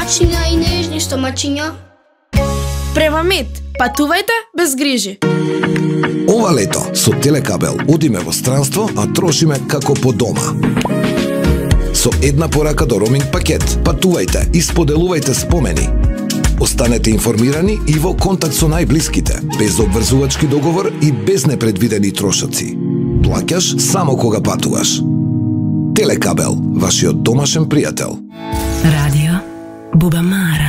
мачиња и нежни што мачиња. Према-мет, патувајте без грижи. Ова лето со Телекабел одиме во странство, а трошиме како по дома. Со една порака до роуминг пакет, патувајте и споделувајте спомени. Останете информирани и во контакт со најблиските, без обврзувачки договор и без непредвидени трошоци. Плаќаш само кога патуваш. Телекабел, вашиот домашен пријател. Радио Бубамара.